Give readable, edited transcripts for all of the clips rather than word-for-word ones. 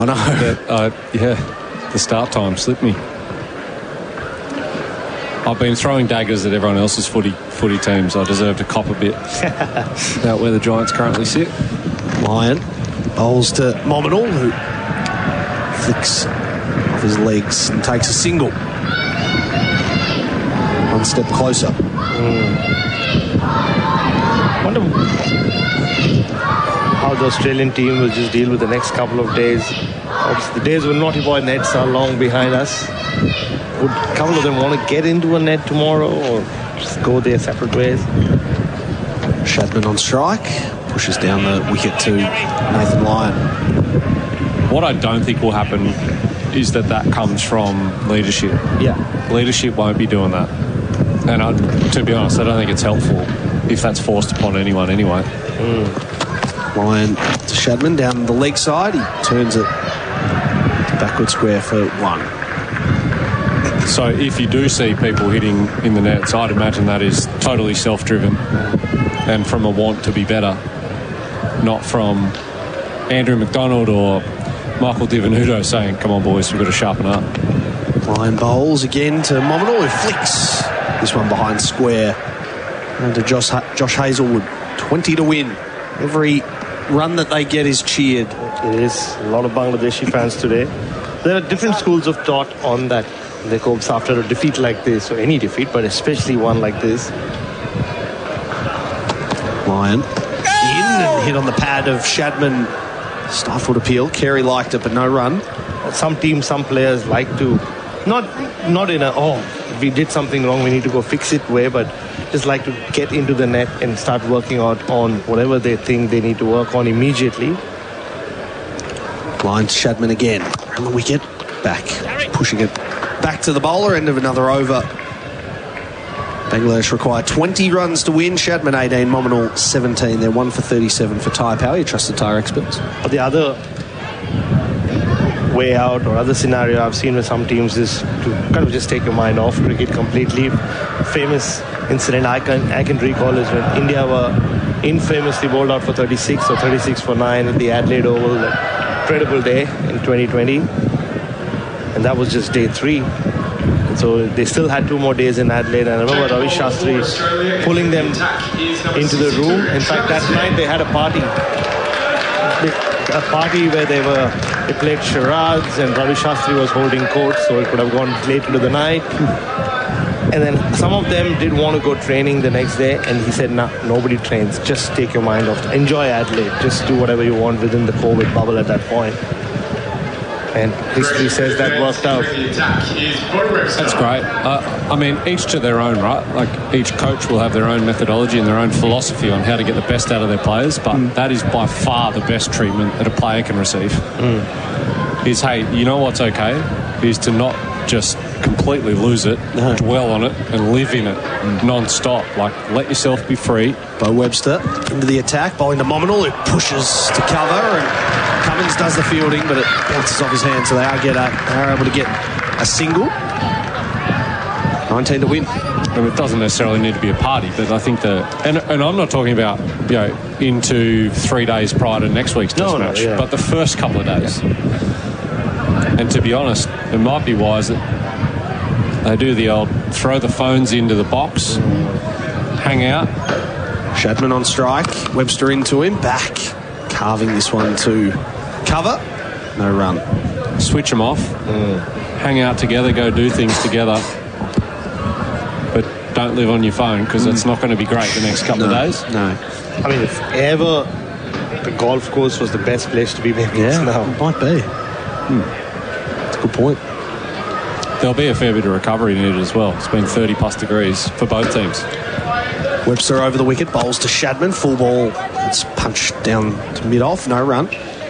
I know. The start time slipped me. I've been throwing daggers at everyone else's footy teams. I deserve to cop a bit about where the Giants currently sit. Lyon bowls to Mominal, who flicks off his legs and takes a single. One step closer. Wonder how the Australian team will just deal with the next couple of days. Obviously, the days when Naughty Boy nets are long behind us. Would a couple of them want to get into a net tomorrow or just go their separate ways? Shadman on strike. Pushes down the wicket to Nathan Lyon. What I don't think will happen is that comes from leadership. Yeah. Leadership won't be doing that. And to be honest, I don't think it's helpful if that's forced upon anyone anyway. Lyon to Shadman down the leg side. He turns it backward square for one. So if you do see people hitting in the nets, I'd imagine that is totally self-driven and from a want to be better, not from Andrew McDonald or Michael Divenuto saying, come on boys, we've got to sharpen up. Lyon bowls again to Mominal, who flicks this one behind square. And to Josh Hazelwood, 20 to win. Every run that they get is cheered. It is. A lot of Bangladeshi fans today. There are different schools of thought on that. They copes after a defeat like this, or any defeat, but especially one like this. Lyon in and hit on the pad of Shadman. Stifled appeal. Carey liked it, but no run. Some teams, some players like to, not in a, we did something wrong, we need to go fix it way, but just like to get into the net and start working out on whatever they think they need to work on immediately. Lyon to Shadman again. Around the wicket. Back. Pushing it back to the bowler. End of another over. Bangladesh require 20 runs to win. Shadman 18, Mominal 17. They're 1 for 37 for tyre power. You trust the tyre experts? The other way out or other scenario I've seen with some teams is to kind of just take your mind off cricket completely. Famous incident I can recall is when India were infamously bowled out for 36 or 36 for 9 at the Adelaide Oval. Incredible day in 2020. And that was just day 3. So they still had 2 more days in Adelaide. And I remember Ravi Shastri pulling them into the room. In fact, that night they had a party. A party where they played charades and Ravi Shastri was holding court, so it could have gone late into the night. And then some of them did want to go training the next day, and he said, nah, nobody trains. Just take your mind off. Enjoy Adelaide. Just do whatever you want within the COVID bubble at that point. And history says that worked out. That's great. I mean, each to their own, right? Like, each coach will have their own methodology and their own philosophy on how to get the best out of their players, but that is by far the best treatment that a player can receive. Is, hey, you know what's okay? Is to not just completely lose it, dwell on it, and live in it non-stop. Like, let yourself be free. Bo Webster into the attack, bowling to Mominal, who pushes to cover, and Cummins does the fielding, but it bounces off his hand, so they are able to get a single. 19 to win. And it doesn't necessarily need to be a party, but I think and I'm not talking about, into 3 days prior to next week's test match, but the first couple of days. And to be honest, it might be wise that they do the old throw the phones into the box, hang out. Shadman on strike, Webster into him, back, carving this one to cover. No run. Switch them off, hang out together, go do things together. But don't live on your phone, because it's not going to be great the next couple of days. No. I mean, if ever the golf course was the best place to be, maybe it's now. It might be. That's a good point. There'll be a fair bit of recovery needed as well. It's been 30 plus degrees for both teams. Webster over the wicket, bowls to Shadman, full ball. It's punched down to mid-off, no run.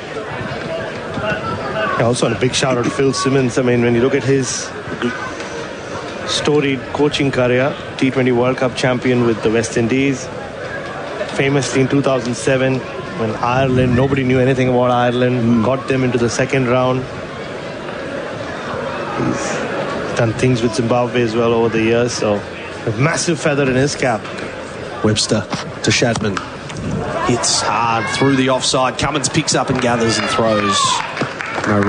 Also, a big shout out to Phil Simmons. I mean, when you look at his storied coaching career, T20 World Cup champion with the West Indies, famously in 2007 when Ireland, nobody knew anything about Ireland, got them into the second round. He's done things with Zimbabwe as well over the years, so a massive feather in his cap. Webster to Shadman. Hits hard through the offside. Cummins picks up and gathers and throws.